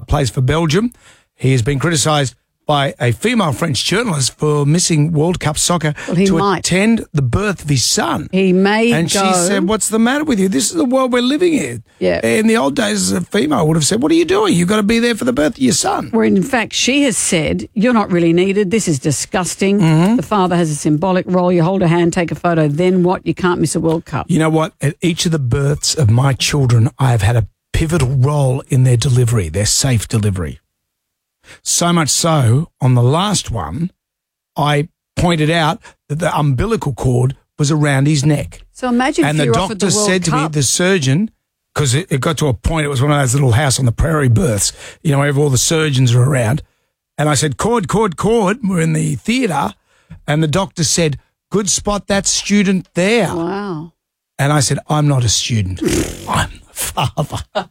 plays for Belgium. He has been criticised by a female French journalist for missing World Cup soccer attend the birth of his son. He may And she said, what's the matter with you? This is the world we're living in. Yeah. In the old days, a female would have said, what are you doing? You've got to be there for the birth of your son. Where in fact she has said, you're not really needed. This is disgusting. The father has a symbolic role. You hold a hand, take a photo. Then what? You can't miss a World Cup. You know what? At each of the births of my children, I have had a pivotal role in their delivery, their safe delivery. So much so, on the last one, I pointed out that the umbilical cord was around his neck. So imagine if you're offered the World Cup. And the doctor said to me, the surgeon, because it got to a point, it was one of those little house on the prairie births, you know, where all the surgeons are around. And I said, cord. We're in the theatre. And the doctor said, good spot that student there. Wow. And I said, I'm not a student. I'm the father.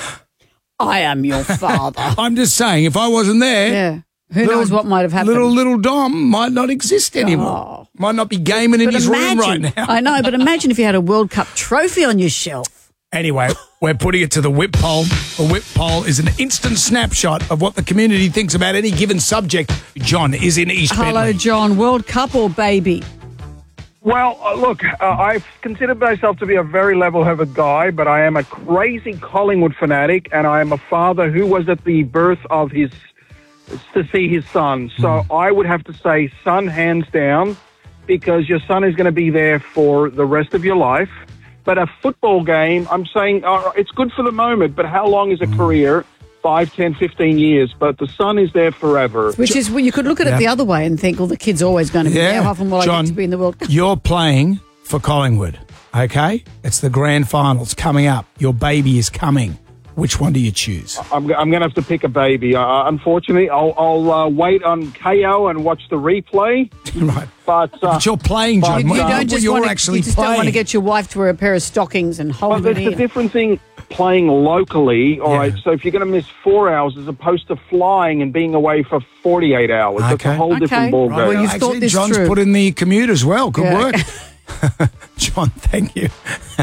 I am your father. I'm just saying, if I wasn't there, yeah. Who knows what might have happened? Little Dom might not exist anymore. Might not be gaming in his room right now. I know, but imagine if you had a World Cup trophy on your shelf. Anyway, we're putting it to the whip poll. A whip poll is an instant snapshot of what the community thinks about any given subject. John is in East Bentley. Hello, John. World Cup or baby? Well, look, I consider myself to be a very level-headed guy, but I am a crazy Collingwood fanatic, and I am a father who was at the birth of to see his son. So I would have to say son, hands down, because your son is going to be there for the rest of your life. But a football game, I'm saying it's good for the moment, but how long is a career? 5, 10, 15 years, but the son is there forever. Which is, well, you could look at it the other way and think, well, the kid's always going to be there. How often will I get to be in the World Cup? You're playing for Collingwood, okay? It's the grand finals coming up. Your baby is coming. Which one do you choose? I'm going to have to pick a baby. Unfortunately, I'll wait on KO and watch the replay. Right. But you're playing, John. You don't just don't want to get your wife to wear a pair of stockings and hold it in. There's a different thing playing locally, all right? So if you're going to miss 4 hours as opposed to flying and being away for 48 hours, that's a whole different ballgame. Right. Well, you've thought this John's through. put in the commute as well. Good work. John, thank you.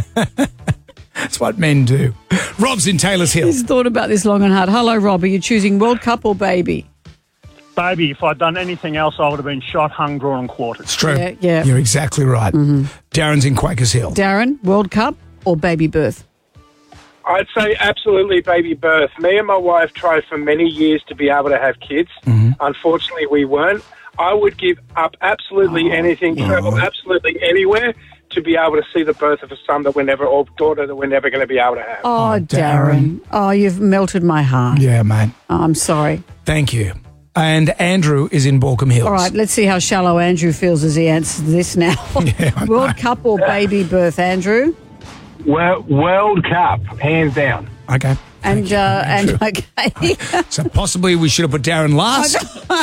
That's what men do. Rob's in Taylor's Hill. He's thought about this long and hard. Hello, Rob. Are you choosing World Cup or baby? Baby. If I'd done anything else, I would have been shot, hung, drawn and quartered. It's true. Yeah. You're exactly right. Darren's in Quakers Hill. Darren, World Cup or baby birth? I'd say absolutely baby birth. Me and my wife tried for many years to be able to have kids. Unfortunately, we weren't. I would give up absolutely anything, travel absolutely anywhere to be able to see the birth of a son that we're never, or daughter that we're never going to be able to have. Oh, Darren. Oh, you've melted my heart. Yeah, mate. Oh, I'm sorry. Thank you. And Andrew is in Balcombe Hills. All right, let's see how shallow Andrew feels as he answers this now. World Cup or baby birth, Andrew? Well, World Cup, hands down. Okay. And okay. So possibly we should have put Darren last.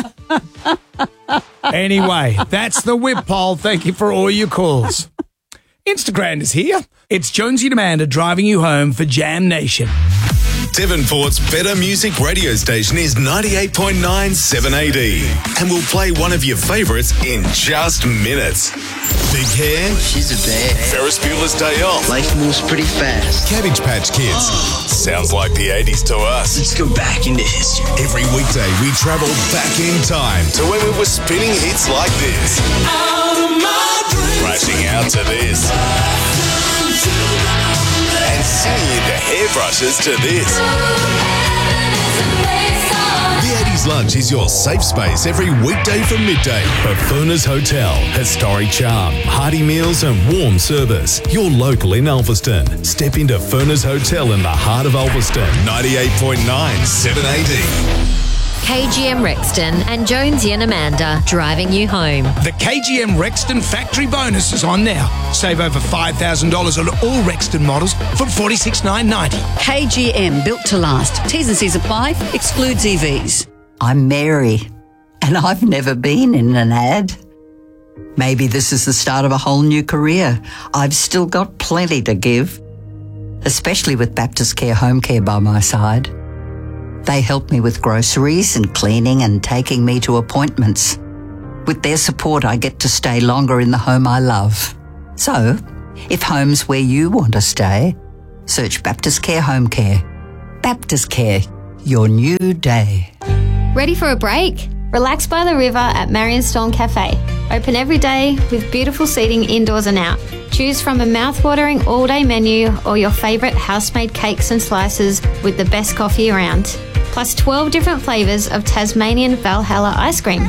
Anyway, that's the whip poll. Thank you for all your calls. Instagram is here. It's Jonesy and Amanda driving you home for Jam Nation. Devonport's better music radio station is 98.9 7AD. And we'll play one of your favourites in just minutes. Big hair. She's a bear. Ferris Bueller's Day Off. Life moves pretty fast. Cabbage Patch Kids. Sounds like the 80s to us. Let's go back into history. Every weekday we travel back in time to when we were spinning hits like this. Out of my dreams. Crashing out to this. And singing into hairbrushes to this. The 80s Lunch is your safe space every weekday from midday for Furness Hotel. Historic charm, hearty meals and warm service. You're local in Ulverston. Step into Furness Hotel in the heart of Ulverston. 98.9 7AD. KGM Rexton and Jonesy and Amanda driving you home. The KGM Rexton factory bonus is on now. Save over $5,000 on all Rexton models from $46,990. KGM, built to last. T's and C's apply. Excludes EVs. I'm Mary, and I've never been in an ad. Maybe this is the start of a whole new career. I've still got plenty to give, especially with Baptist Care Home Care by my side. They help me with groceries and cleaning and taking me to appointments. With their support, I get to stay longer in the home I love. So, if home's where you want to stay, search Baptist Care Home Care. Baptist Care, your new day. Ready for a break? Relax by the river at Marion Storm Cafe. Open every day with beautiful seating indoors and out. Choose from a mouth-watering all-day menu or your favourite house-made cakes and slices with the best coffee around. Plus 12 different flavours of Tasmanian Valhalla ice cream.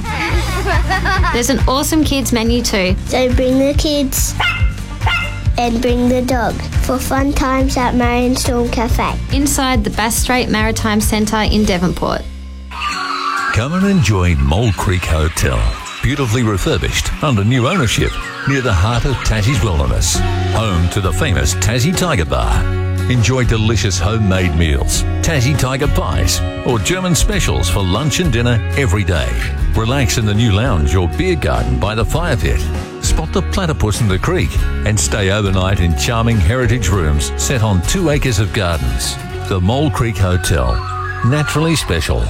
There's an awesome kids menu too. So bring the kids and bring the dog for fun times at Marion Storm Cafe. Inside the Bass Strait Maritime Centre in Devonport. Come and enjoy Mole Creek Hotel. Beautifully refurbished under new ownership near the heart of Tassie's wilderness. Home to the famous Tassie Tiger Bar. Enjoy delicious homemade meals, Tassie Tiger pies, or German specials for lunch and dinner every day. Relax in the new lounge or beer garden by the fire pit. Spot the platypus in the creek and stay overnight in charming heritage rooms set on 2 acres of gardens. The Mole Creek Hotel. Naturally special.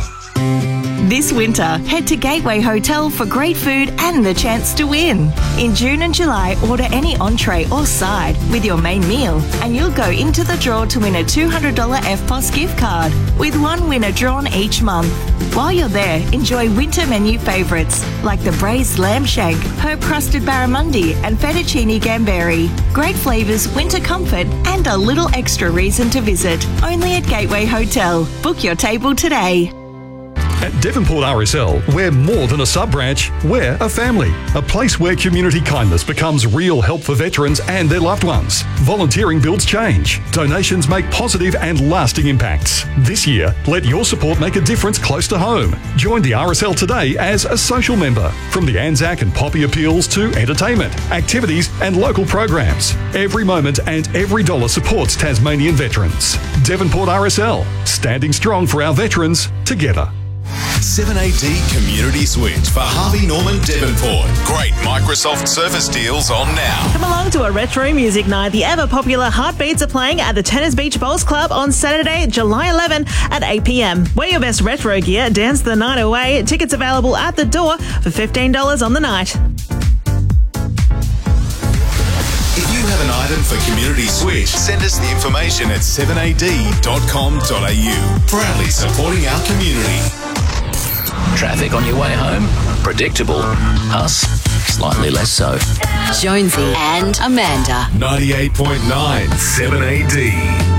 This winter, head to Gateway Hotel for great food and the chance to win. In June and July, order any entree or side with your main meal and you'll go into the draw to win a $200 FPOS gift card, with one winner drawn each month. While you're there, enjoy winter menu favourites like the braised lamb shank, herb-crusted barramundi and fettuccine gamberi. Great flavours, winter comfort and a little extra reason to visit. Only at Gateway Hotel. Book your table today. At Devonport RSL, we're more than a sub-branch, we're a family. A place where community kindness becomes real help for veterans and their loved ones. Volunteering builds change. Donations make positive and lasting impacts. This year, let your support make a difference close to home. Join the RSL today as a social member. From the Anzac and Poppy appeals to entertainment, activities and local programs. Every moment and every dollar supports Tasmanian veterans. Devonport RSL, standing strong for our veterans, together. 7AD Community Switch for Harvey Norman Devonport. Great Microsoft Surface deals on now. Come along to a retro music night. The ever-popular Heartbeats are playing at the Tennis Beach Bowls Club on Saturday, July 11 at 8 p.m. Wear your best retro gear, dance the night away. Tickets available at the door for $15 on the night. If you have an item for Community Switch, send us the information at 7ad.com.au. Proudly supporting our community. Traffic on your way home? Predictable. Us? Slightly less so. Jonesy and Amanda. 98.9 7AD.